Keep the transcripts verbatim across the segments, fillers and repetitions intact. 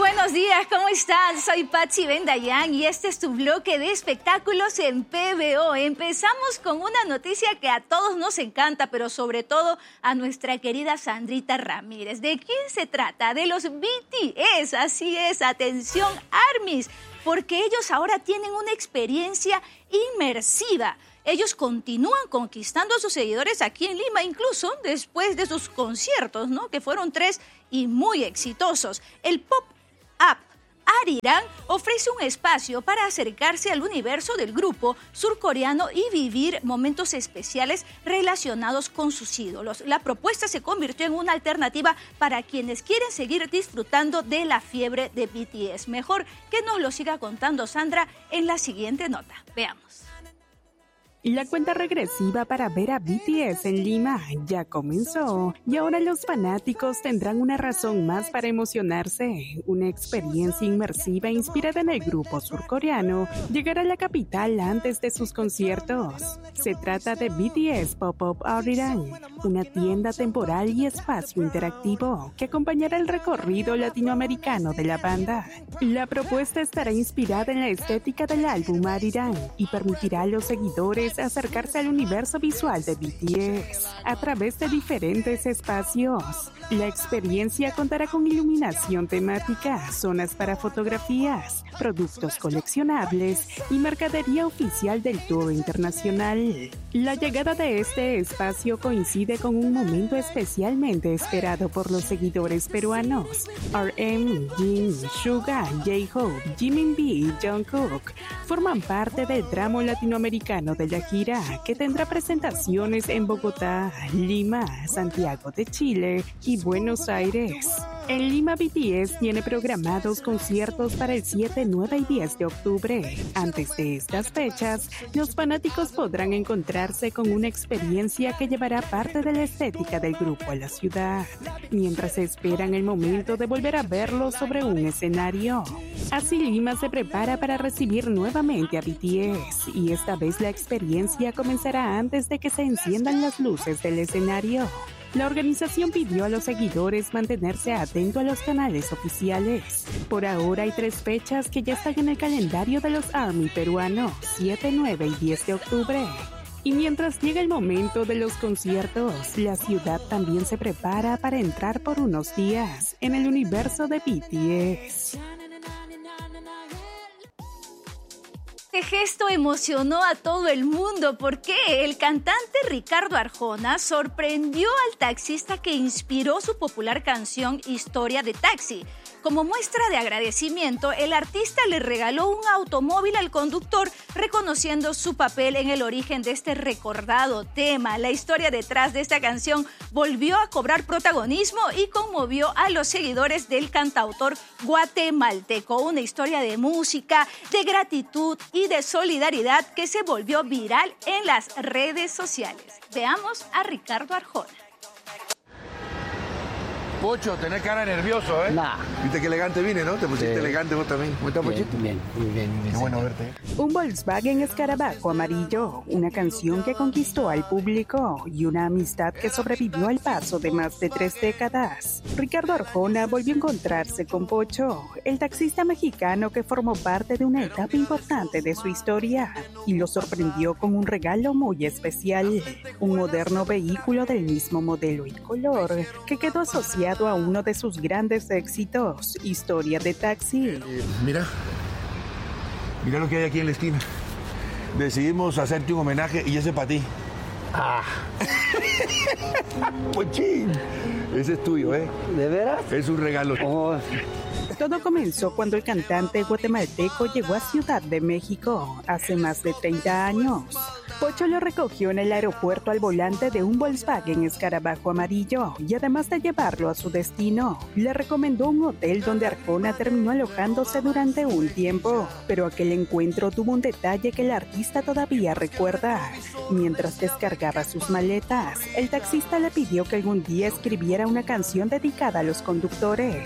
buenos días, ¿cómo están? Soy Patsy Bendayán y este es tu bloque de espectáculos en P B O. Empezamos con una noticia que a todos nos encanta, pero sobre todo a nuestra querida Sandrita Ramírez. ¿De quién se trata? De los B T S, así es, atención ARMYs, porque ellos ahora tienen una experiencia inmersiva. Ellos continúan conquistando a sus seguidores aquí en Lima, incluso después de sus conciertos, ¿no? Que fueron tres y muy exitosos. El pop-up Arirang ofrece un espacio para acercarse al universo del grupo surcoreano y vivir momentos especiales relacionados con sus ídolos. La propuesta se convirtió en una alternativa para quienes quieren seguir disfrutando de la fiebre de B T S. Mejor que nos lo siga contando Sandra en la siguiente nota. Veamos. La cuenta regresiva para ver a B T S en Lima ya comenzó y ahora los fanáticos tendrán una razón más para emocionarse. Una experiencia inmersiva inspirada en el grupo surcoreano llegará a la capital antes de sus conciertos. Se trata de B T S Pop-Up Arirang, una tienda temporal y espacio interactivo que acompañará el recorrido latinoamericano de la banda. La propuesta estará inspirada en la estética del álbum Arirang y permitirá a los seguidores acercarse al universo visual de B T S a través de diferentes espacios. La experiencia contará con iluminación temática, zonas para fotografías, productos coleccionables y mercadería oficial del tour internacional. La llegada de este espacio coincide con un momento especialmente esperado por los seguidores peruanos. R M, Jin, Suga, J-Hope, Jimin B y Jungkook forman parte del tramo latinoamericano de la gira, que tendrá presentaciones en Bogotá, Lima, Santiago de Chile y Buenos Aires. En Lima, B T S tiene programados conciertos para el siete, nueve y diez de octubre. Antes de estas fechas, los fanáticos podrán encontrarse con una experiencia que llevará parte de la estética del grupo a la ciudad, mientras esperan el momento de volver a verlo sobre un escenario. Así, Lima se prepara para recibir nuevamente a B T S y esta vez la experiencia comenzará antes de que se enciendan las luces del escenario. La organización pidió a los seguidores mantenerse atento a los canales oficiales. Por ahora hay tres fechas que ya están en el calendario de los ARMY peruanos, siete, nueve y diez de octubre. Y mientras llega el momento de los conciertos, la ciudad también se prepara para entrar por unos días en el universo de B T S. Este gesto emocionó a todo el mundo porque el cantante Ricardo Arjona sorprendió al taxista que inspiró su popular canción Historia de Taxi. Como muestra de agradecimiento, el artista le regaló un automóvil al conductor, reconociendo su papel en el origen de este recordado tema. La historia detrás de esta canción volvió a cobrar protagonismo y conmovió a los seguidores del cantautor guatemalteco. Una historia de música, de gratitud y de solidaridad que se volvió viral en las redes sociales. Veamos a Ricardo Arjona. Pocho, tenés cara de nervioso, ¿eh? Nah. Viste qué elegante vine, ¿no? Te pusiste Sí. elegante vos también. ¿Cómo estás, Bien, Pochito? bien, muy bien. muy bien. Qué bueno verte. Un Volkswagen Escarabajo amarillo, una canción que conquistó al público y una amistad que sobrevivió al paso de más de tres décadas. Ricardo Arjona volvió a encontrarse con Pocho, el taxista mexicano que formó parte de una etapa importante de su historia y lo sorprendió con un regalo muy especial, un moderno vehículo del mismo modelo y color que quedó asociado a uno de sus grandes éxitos, Historia de Taxi. Eh, mira. Mira lo que hay aquí en la esquina. Decidimos hacerte un homenaje y ese para ti. Ah, Pochín. Ese es tuyo, ¿eh? ¿de veras? Es un regalo. Oh, Todo comenzó cuando el cantante guatemalteco llegó a Ciudad de México hace más de treinta años. Pocho lo recogió en el aeropuerto al volante de un Volkswagen Escarabajo amarillo y además de llevarlo a su destino, le recomendó un hotel donde Arjona terminó alojándose durante un tiempo. Pero aquel encuentro tuvo un detalle que el artista todavía recuerda. Mientras descargaba sus maletas, el taxista le pidió que algún día escribiera una canción dedicada a los conductores.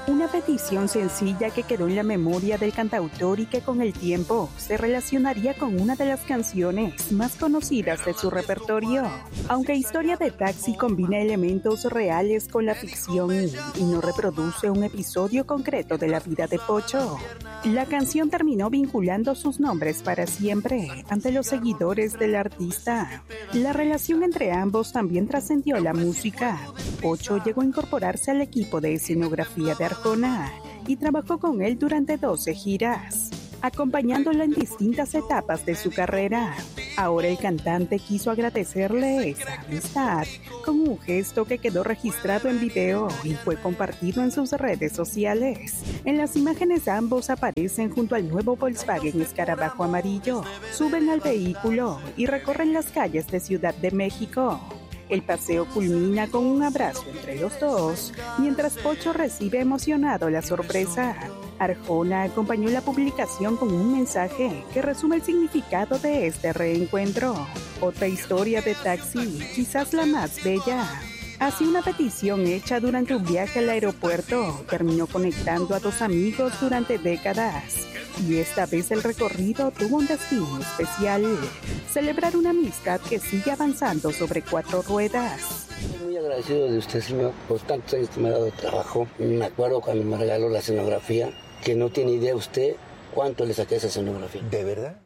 Una petición sencilla que quedó en la memoria del cantautor y que con el tiempo se relacionaría con una de las canciones más conocidas de su repertorio. Aunque Historia de Taxi combina elementos reales con la ficción y no reproduce un episodio concreto de la vida de Pocho, la canción terminó vinculando sus nombres para siempre ante los seguidores del artista. La relación entre ambos también trascendió la música. Pocho llegó a incorporarse al equipo de escenografía de Arjona y trabajó con él durante doce giras, acompañándolo en distintas etapas de su carrera. Ahora el cantante quiso agradecerle esa amistad con un gesto que quedó registrado en video y fue compartido en sus redes sociales. En las imágenes ambos aparecen junto al nuevo Volkswagen Escarabajo amarillo, suben al vehículo y recorren las calles de Ciudad de México. El paseo culmina con un abrazo entre los dos, mientras Pocho recibe emocionado la sorpresa. Arjona acompañó la publicación con un mensaje que resume el significado de este reencuentro. Otra historia de taxi, quizás la más bella. Así, una petición hecha durante un viaje al aeropuerto terminó conectando a dos amigos durante décadas. Y esta vez el recorrido tuvo un destino especial: celebrar una amistad que sigue avanzando sobre cuatro ruedas. Estoy muy agradecido de usted, señor, por tantos años que me ha dado trabajo. Me acuerdo cuando me regaló la escenografía, que no tiene idea usted cuánto le saqué a esa escenografía. ¿De verdad?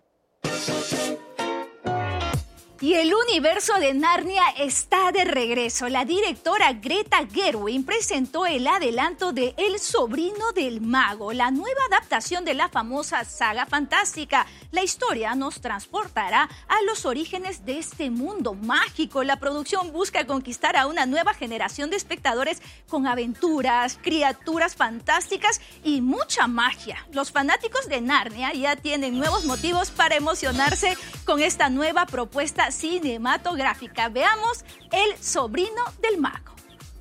Y el universo de Narnia está de regreso. La directora Greta Gerwig presentó el adelanto de El sobrino del mago, la nueva adaptación de la famosa saga fantástica. La historia nos transportará a los orígenes de este mundo mágico. La producción busca conquistar a una nueva generación de espectadores con aventuras, criaturas fantásticas y mucha magia. Los fanáticos de Narnia ya tienen nuevos motivos para emocionarse con esta nueva propuesta cinematográfica. Veamos El sobrino del mago.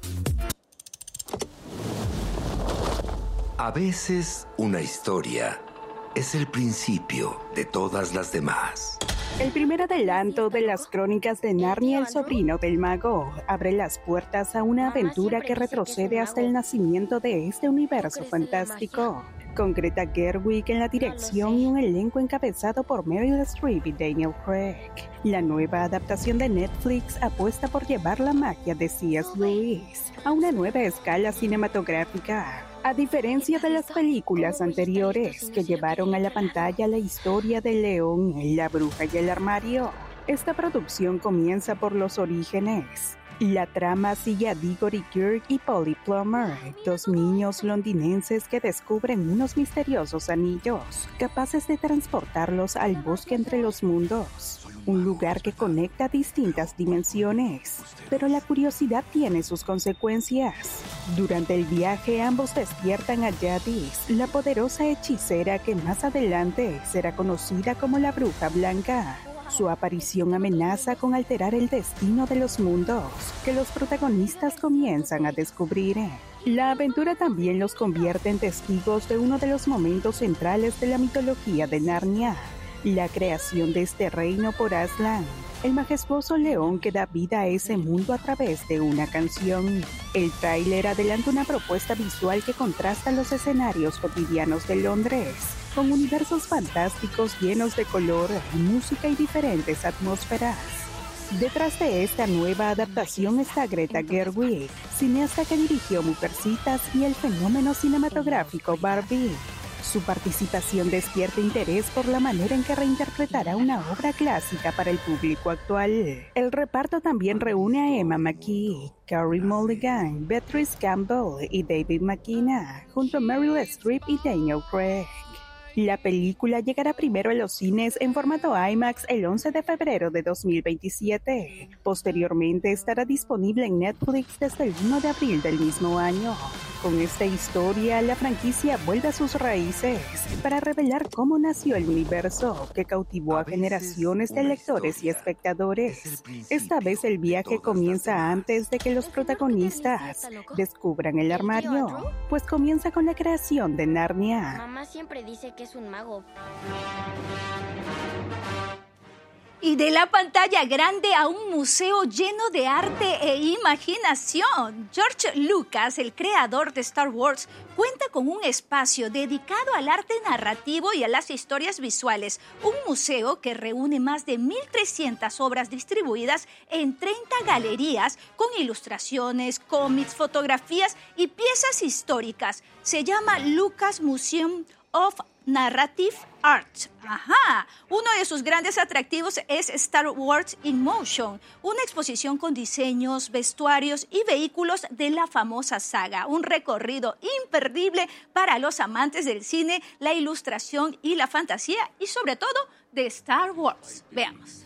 A veces una historia es el principio de todas las demás. El primer adelanto de las crónicas de Narnia, El sobrino del mago, abre las puertas a una aventura que retrocede hasta el nacimiento de este universo fantástico, con Greta Gerwig en la dirección y un elenco encabezado por Meryl Streep y Daniel Craig. La nueva adaptación de Netflix apuesta por llevar la magia de C S Lewis a una nueva escala cinematográfica. A diferencia de las películas anteriores que llevaron a la pantalla la historia del león, la bruja y el armario, esta producción comienza por los orígenes. La trama sigue a Diggory Girk y Polly Plummer, dos niños londinenses que descubren unos misteriosos anillos, capaces de transportarlos al bosque entre los mundos, un lugar que conecta distintas dimensiones. Pero la curiosidad tiene sus consecuencias. Durante el viaje, ambos despiertan a Jadis, la poderosa hechicera que más adelante será conocida como la Bruja Blanca. Su aparición amenaza con alterar el destino de los mundos que los protagonistas comienzan a descubrir. La aventura también los convierte en testigos de uno de los momentos centrales de la mitología de Narnia, la creación de este reino por Aslan, el majestuoso león que da vida a ese mundo a través de una canción. El tráiler adelanta una propuesta visual que contrasta los escenarios cotidianos de Londres con universos fantásticos llenos de color, música y diferentes atmósferas. Detrás de esta nueva adaptación está Greta Gerwig, cineasta que dirigió Mujercitas y el fenómeno cinematográfico Barbie. Su participación despierta interés por la manera en que reinterpretará una obra clásica para el público actual. El reparto también reúne a Emma McKee, Carey Mulligan, Beatrice Campbell y David McKenna, junto a Meryl Streep y Daniel Craig. La película llegará primero a los cines en formato IMAX el once de febrero de dos mil veintisiete. Posteriormente estará disponible en Netflix desde el uno de abril del mismo año. Con esta historia, la franquicia vuelve a sus raíces para revelar cómo nació el universo que cautivó a generaciones de lectores y espectadores. Esta vez el viaje comienza antes de que los protagonistas descubran el armario, pues comienza con la creación de Narnia. Mamá siempre dice que es un mago. Y de la pantalla grande a un museo lleno de arte e imaginación. George Lucas, el creador de Star Wars, cuenta con un espacio dedicado al arte narrativo y a las historias visuales. Un museo que reúne más de mil trescientas obras distribuidas en treinta galerías con ilustraciones, cómics, fotografías y piezas históricas. Se llama Lucas Museum of Narrative Art. Ajá. Uno de sus grandes atractivos es Star Wars in Motion, una exposición con diseños, vestuarios y vehículos de la famosa saga. Un recorrido imperdible para los amantes del cine, la ilustración y la fantasía y sobre todo de Star Wars. Veamos.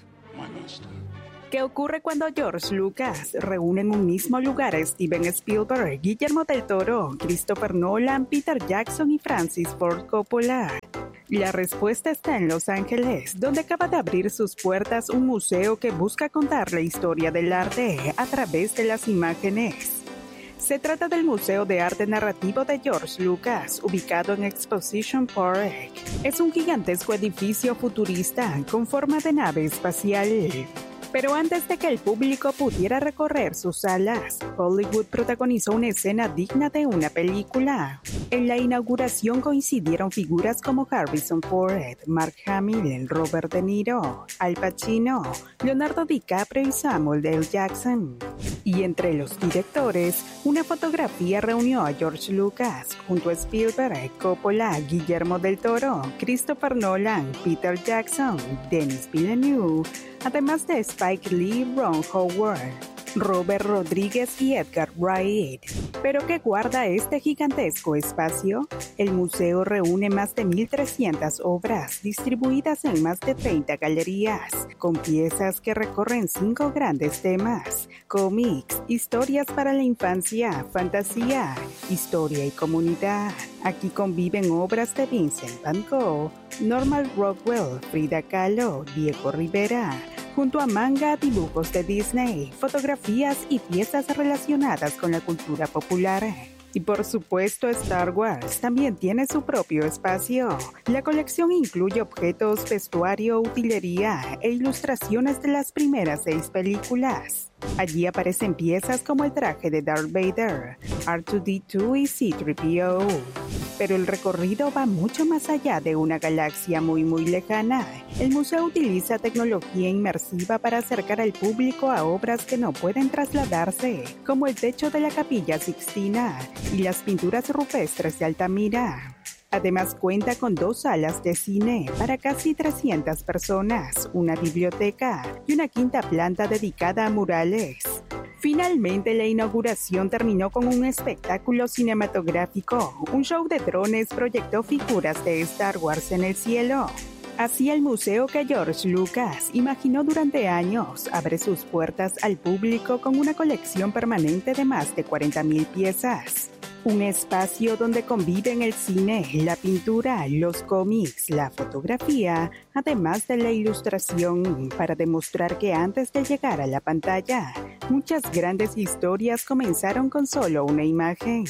¿Qué ocurre cuando George Lucas reúne en un mismo lugar a Steven Spielberg, Guillermo del Toro, Christopher Nolan, Peter Jackson y Francis Ford Coppola? La respuesta está en Los Ángeles, donde acaba de abrir sus puertas un museo que busca contar la historia del arte a través de las imágenes. Se trata del Museo de Arte Narrativo de George Lucas, ubicado en Exposition Park. Es un gigantesco edificio futurista con forma de nave espacial. Pero antes de que el público pudiera recorrer sus salas, Hollywood protagonizó una escena digna de una película. En la inauguración coincidieron figuras como Harrison Ford, Mark Hamill, Robert De Niro, Al Pacino, Leonardo DiCaprio y Samuel L. Jackson. Y entre los directores, una fotografía reunió a George Lucas junto a Spielberg, Coppola, Guillermo del Toro, Christopher Nolan, Peter Jackson, Denis Villeneuve, además de Spike Lee, Ron Howard, Robert Rodríguez y Edgar Wright. ¿Pero qué guarda este gigantesco espacio? El museo reúne más de mil trescientas obras distribuidas en más de treinta galerías, con piezas que recorren cinco grandes temas: cómics, historias para la infancia, fantasía, historia y comunidad. Aquí conviven obras de Vincent Van Gogh, Norman Rockwell, Frida Kahlo, Diego Rivera, junto a manga, dibujos de Disney, fotografías y piezas relacionadas con la cultura popular. Y por supuesto, Star Wars también tiene su propio espacio. La colección incluye objetos, vestuario, utilería e ilustraciones de las primeras seis películas. Allí aparecen piezas como el traje de Darth Vader, R dos D dos y C tres P O. Pero el recorrido va mucho más allá de una galaxia muy muy lejana. El museo utiliza tecnología inmersiva para acercar al público a obras que no pueden trasladarse, como el techo de la Capilla Sixtina y las pinturas rupestres de Altamira. Además cuenta con dos salas de cine para casi trescientas personas, una biblioteca y una quinta planta dedicada a murales. Finalmente, la inauguración terminó con un espectáculo cinematográfico. Un show de drones proyectó figuras de Star Wars en el cielo. Así, el museo que George Lucas imaginó durante años abre sus puertas al público con una colección permanente de más de cuarenta mil piezas. Un espacio donde conviven el cine, la pintura, los cómics, la fotografía, además de la ilustración, para demostrar que antes de llegar a la pantalla, muchas grandes historias comenzaron con solo una imagen.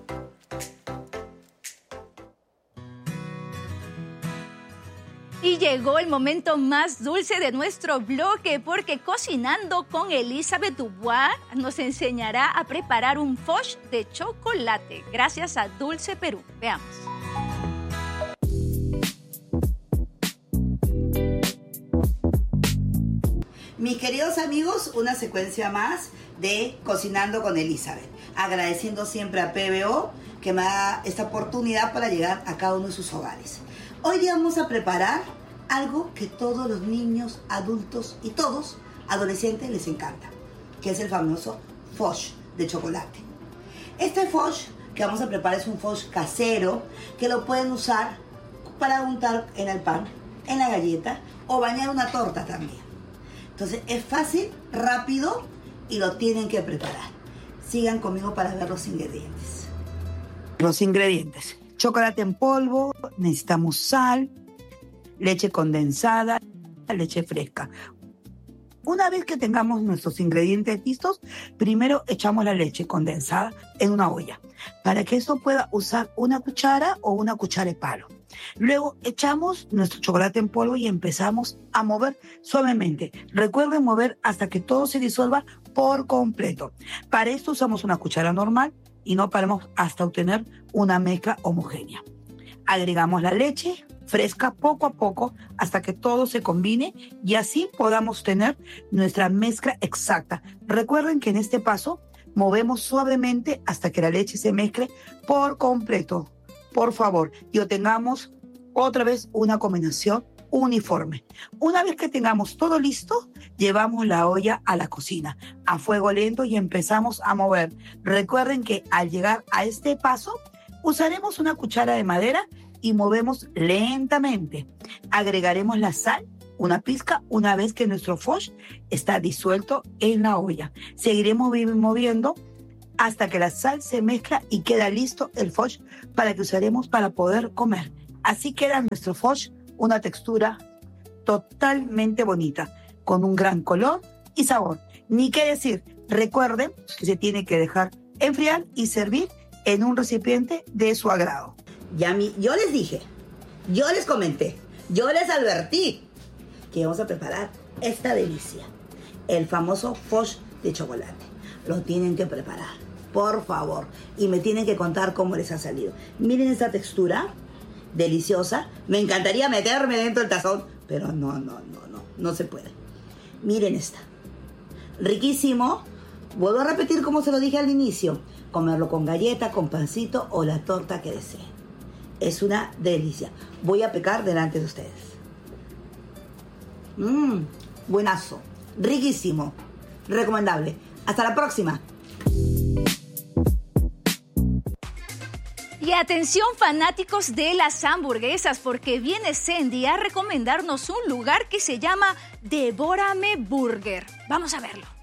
Y llegó el momento más dulce de nuestro bloque, porque Cocinando con Elizabeth Dubois nos enseñará a preparar un foch de chocolate, gracias a Dulce Perú. Veamos. Mis queridos amigos, una secuencia más de Cocinando con Elizabeth. Agradeciendo siempre a P B O que me da esta oportunidad para llegar a cada uno de sus hogares. Hoy día vamos a preparar algo que todos los niños, adultos y todos adolescentes les encanta, que es el famoso foch de chocolate. Este foch que vamos a preparar es un foch casero que lo pueden usar para untar en el pan, en la galleta o bañar una torta también. Entonces es fácil, rápido y lo tienen que preparar. Sigan conmigo para ver los ingredientes. Los ingredientes: chocolate en polvo, necesitamos sal, leche condensada, leche fresca. Una vez que tengamos nuestros ingredientes listos, primero echamos la leche condensada en una olla, para que eso pueda usar una cuchara o una cuchara de palo. Luego echamos nuestro chocolate en polvo y empezamos a mover suavemente. Recuerden mover hasta que todo se disuelva por completo. Para esto usamos una cuchara normal y no paramos hasta obtener una mezcla homogénea. Agregamos la leche fresca poco a poco hasta que todo se combine y así podamos tener nuestra mezcla exacta. Recuerden que en este paso movemos suavemente hasta que la leche se mezcle por completo, por favor, y obtengamos otra vez una combinación uniforme. Una vez que tengamos todo listo, llevamos la olla a la cocina a fuego lento y empezamos a mover. Recuerden que al llegar a este paso, usaremos una cuchara de madera y movemos lentamente. Agregaremos la sal, una pizca, una vez que nuestro foch está disuelto en la olla. Seguiremos moviendo hasta que la sal se mezcla y queda listo el foch para que usaremos para poder comer. Así queda nuestro foch, una textura totalmente bonita, con un gran color y sabor. Ni qué decir, recuerden que se tiene que dejar enfriar y servir en un recipiente de su agrado. Ya mi, yo les dije, yo les comenté, yo les advertí que vamos a preparar esta delicia, el famoso foch de chocolate. Lo tienen que preparar, por favor, y me tienen que contar cómo les ha salido. Miren esta textura deliciosa. Me encantaría meterme dentro del tazón, pero no, no, no, no, no se puede. Miren esta, riquísimo. Vuelvo a repetir como se lo dije al inicio, comerlo con galleta, con pancito o la torta que deseen. Es una delicia. Voy a pecar delante de ustedes. Mmm, buenazo, riquísimo, recomendable. Hasta la próxima. Y atención, fanáticos de las hamburguesas, porque viene Sandy a recomendarnos un lugar que se llama Devórame Burger. Vamos a verlo.